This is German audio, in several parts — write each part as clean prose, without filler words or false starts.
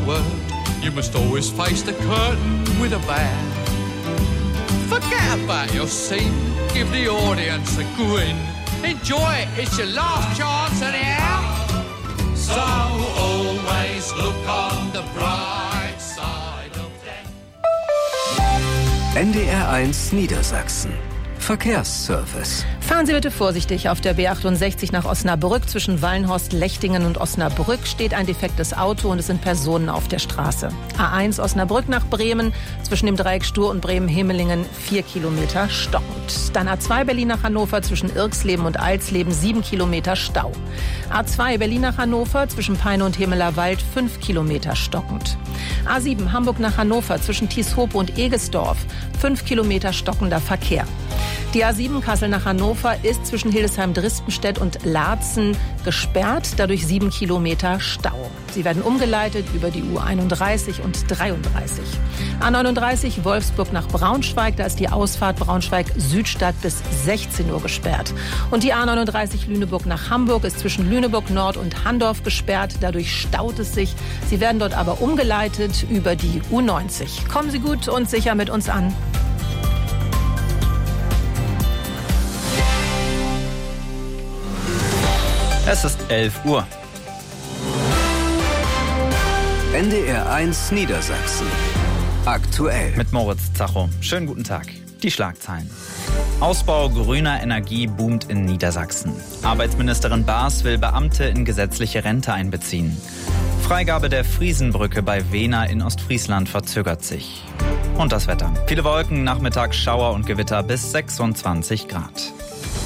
word. You must always face the curtain with a bow. Forget about your scene, give the audience a grin. Enjoy it, it's your last chance anyhow. So always look on the bright side of death. NDR1 Niedersachsen. Verkehrsservice. Fahren Sie bitte vorsichtig. Auf der B68 nach Osnabrück zwischen Wallenhorst, Lechtingen und Osnabrück steht ein defektes Auto und es sind Personen auf der Straße. A1 Osnabrück nach Bremen zwischen dem Dreieck Stur und Bremen-Hemelingen 4 Kilometer stockend. Dann A2 Berlin nach Hannover zwischen Irksleben und Alsleben 7 Kilometer Stau. A2 Berlin nach Hannover zwischen Peine und Hemelerwald 5 Kilometer stockend. A7 Hamburg nach Hannover zwischen Tieshope und Egesdorf 5 Kilometer stockender Verkehr. Die A7 Kassel nach Hannover ist zwischen Hildesheim-Dristenstedt und Laatzen gesperrt, dadurch 7 Kilometer Stau. Sie werden umgeleitet über die U31 und 33. A39 Wolfsburg nach Braunschweig, da ist die Ausfahrt Braunschweig-Südstadt bis 16 Uhr gesperrt. Und die A39 Lüneburg nach Hamburg ist zwischen Lüneburg Nord und Handorf gesperrt, dadurch staut es sich. Sie werden dort aber umgeleitet über die U90. Kommen Sie gut und sicher mit uns an. Es ist 11 Uhr. NDR1 Niedersachsen. Aktuell. Mit Moritz Zacho. Schönen guten Tag. Die Schlagzeilen. Ausbau grüner Energie boomt in Niedersachsen. Arbeitsministerin Baas will Beamte in gesetzliche Rente einbeziehen. Freigabe der Friesenbrücke bei Wehna in Ostfriesland verzögert sich. Und das Wetter. Viele Wolken, nachmittags Schauer und Gewitter bis 26 Grad.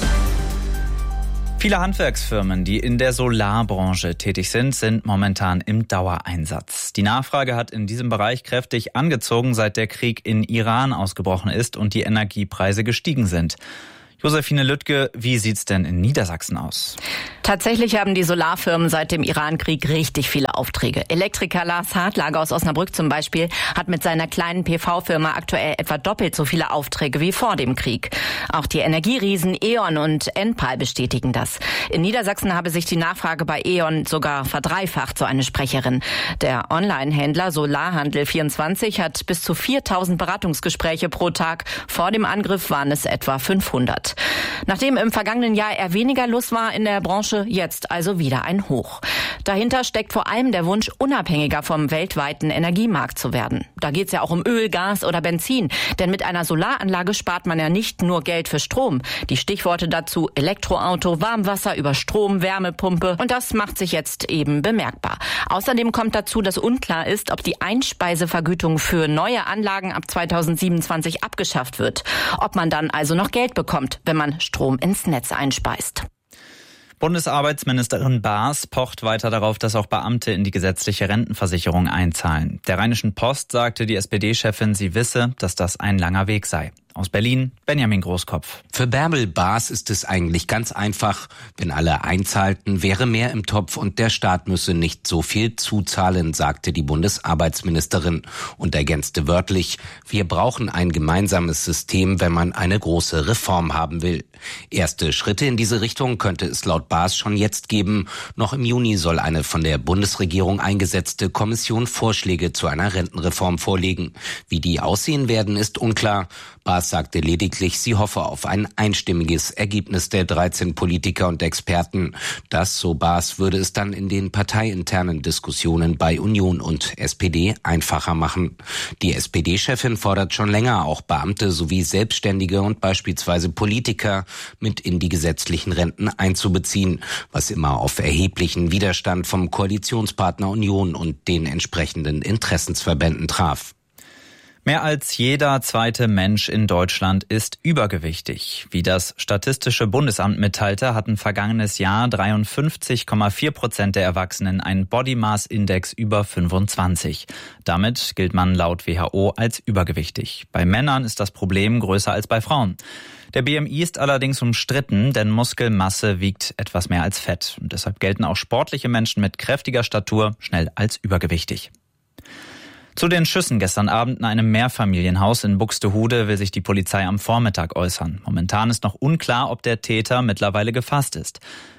Viele Handwerksfirmen, die in der Solarbranche tätig sind momentan im Dauereinsatz. Die Nachfrage hat in diesem Bereich kräftig angezogen, seit der Krieg in Iran ausgebrochen ist und die Energiepreise gestiegen sind. Josephine Lüttke, wie sieht's denn in Niedersachsen aus? Tatsächlich haben die Solarfirmen seit dem Iran-Krieg richtig viele Aufträge. Elektriker Lars Hartlager aus Osnabrück zum Beispiel hat mit seiner kleinen PV-Firma aktuell etwa doppelt so viele Aufträge wie vor dem Krieg. Auch die Energieriesen E.ON und Enpal bestätigen das. In Niedersachsen habe sich die Nachfrage bei E.ON sogar verdreifacht, so eine Sprecherin. Der Online-Händler Solarhandel24 hat bis zu 4.000 Beratungsgespräche pro Tag. Vor dem Angriff waren es etwa 500. Nachdem im vergangenen Jahr eher weniger los war in der Branche, jetzt also wieder ein Hoch. Dahinter steckt vor allem der Wunsch, unabhängiger vom weltweiten Energiemarkt zu werden. Da geht es ja auch um Öl, Gas oder Benzin. Denn mit einer Solaranlage spart man ja nicht nur Geld für Strom. Die Stichworte dazu: Elektroauto, Warmwasser über Strom, Wärmepumpe. Und das macht sich jetzt eben bemerkbar. Außerdem kommt dazu, dass unklar ist, ob die Einspeisevergütung für neue Anlagen ab 2027 abgeschafft wird. Ob man dann also noch Geld bekommt, wenn man Strom ins Netz einspeist. Bundesarbeitsministerin Baas pocht weiter darauf, dass auch Beamte in die gesetzliche Rentenversicherung einzahlen. Der Rheinischen Post sagte die SPD-Chefin, sie wisse, dass das ein langer Weg sei. Aus Berlin, Benjamin Großkopf. Für Bärbel Baas ist es eigentlich ganz einfach. Wenn alle einzahlten, wäre mehr im Topf und der Staat müsse nicht so viel zuzahlen, sagte die Bundesarbeitsministerin und ergänzte wörtlich: Wir brauchen ein gemeinsames System, wenn man eine große Reform haben will. Erste Schritte in diese Richtung könnte es laut Baas schon jetzt geben. Noch im Juni soll eine von der Bundesregierung eingesetzte Kommission Vorschläge zu einer Rentenreform vorlegen. Wie die aussehen werden, ist unklar. Baas sagte lediglich, sie hoffe auf ein einstimmiges Ergebnis der 13 Politiker und Experten. Das, so Baas, würde es dann in den parteiinternen Diskussionen bei Union und SPD einfacher machen. Die SPD-Chefin fordert schon länger, auch Beamte sowie Selbstständige und beispielsweise Politiker mit in die gesetzlichen Renten einzubeziehen, was immer auf erheblichen Widerstand vom Koalitionspartner Union und den entsprechenden Interessensverbänden traf. Mehr als jeder zweite Mensch in Deutschland ist übergewichtig. Wie das Statistische Bundesamt mitteilte, hatten vergangenes Jahr 53,4% der Erwachsenen einen Body Mass Index über 25. Damit gilt man laut WHO als übergewichtig. Bei Männern ist das Problem größer als bei Frauen. Der BMI ist allerdings umstritten, denn Muskelmasse wiegt etwas mehr als Fett. Und deshalb gelten auch sportliche Menschen mit kräftiger Statur schnell als übergewichtig. Zu den Schüssen gestern Abend in einem Mehrfamilienhaus in Buxtehude will sich die Polizei am Vormittag äußern. Momentan ist noch unklar, ob der Täter mittlerweile gefasst ist.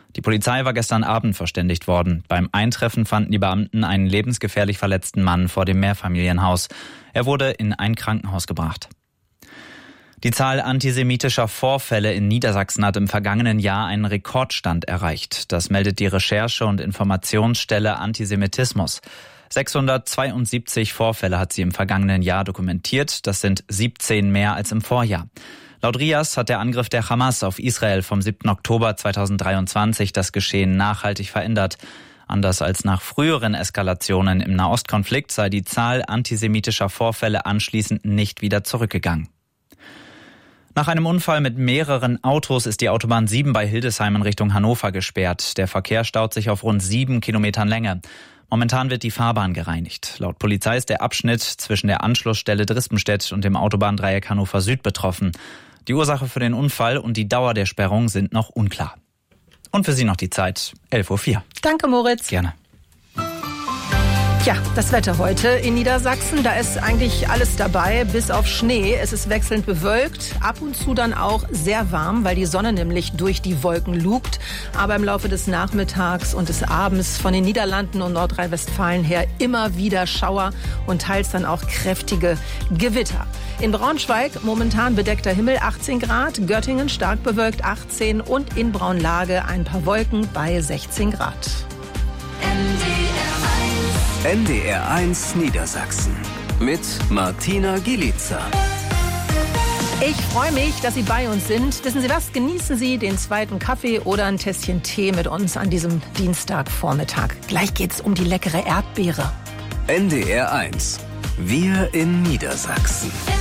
Die Polizei war gestern Abend verständigt worden. Beim Eintreffen fanden die Beamten einen lebensgefährlich verletzten Mann vor dem Mehrfamilienhaus. Er wurde in ein Krankenhaus gebracht. Die Zahl antisemitischer Vorfälle in Niedersachsen hat im vergangenen Jahr einen Rekordstand erreicht. Das meldet die Recherche- und Informationsstelle Antisemitismus. 672 Vorfälle hat sie im vergangenen Jahr dokumentiert. Das sind 17 mehr als im Vorjahr. Laut RIAS hat der Angriff der Hamas auf Israel vom 7. Oktober 2023 das Geschehen nachhaltig verändert. Anders als nach früheren Eskalationen im Nahostkonflikt sei die Zahl antisemitischer Vorfälle anschließend nicht wieder zurückgegangen. Nach einem Unfall mit mehreren Autos ist die Autobahn 7 bei Hildesheim in Richtung Hannover gesperrt. Der Verkehr staut sich auf rund 7 Kilometern Länge. Momentan wird die Fahrbahn gereinigt. Laut Polizei ist der Abschnitt zwischen der Anschlussstelle Drispenstedt und dem Autobahndreieck Hannover Süd betroffen. Die Ursache für den Unfall und die Dauer der Sperrung sind noch unklar. Und für Sie noch die Zeit, 11:04 Uhr. Danke, Moritz. Gerne. Ja, das Wetter heute in Niedersachsen, da ist eigentlich alles dabei, bis auf Schnee. Es ist wechselnd bewölkt, ab und zu dann auch sehr warm, weil die Sonne nämlich durch die Wolken lugt. Aber im Laufe des Nachmittags und des Abends von den Niederlanden und Nordrhein-Westfalen her immer wieder Schauer und teils dann auch kräftige Gewitter. In Braunschweig momentan bedeckter Himmel 18 Grad, Göttingen stark bewölkt 18 und in Braunlage ein paar Wolken bei 16 Grad. NDR1 Niedersachsen mit Martina Gielitzer. Ich freue mich, dass Sie bei uns sind. Wissen Sie was? Genießen Sie den zweiten Kaffee oder ein Tässchen Tee mit uns an diesem Dienstagvormittag. Gleich geht's um die leckere Erdbeere. NDR1. Wir in Niedersachsen.